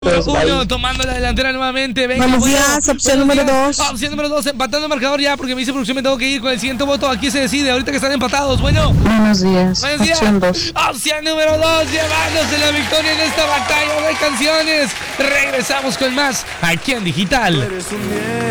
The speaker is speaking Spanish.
1-1, tomando la delantera nuevamente. Venga, buenos días, opción número 2. Opción número 2, empatando el marcador ya, porque me dice producción, me tengo que ir con el siguiente voto. Aquí se decide, ahorita que están empatados. Bueno. Buenos días, opción 2. Opción número 2, llevándose la victoria en esta batalla de canciones. Regresamos con más aquí en Digital.